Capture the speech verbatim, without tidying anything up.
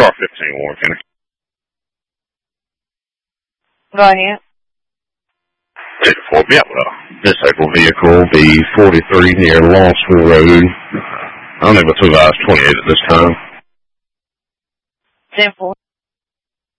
R fifteen, Warren County. Go ahead. For, yeah, well, disabled vehicle, B forty-three near Lawsville Road. I don't know if it's two hours twenty-eight at this time. ten four.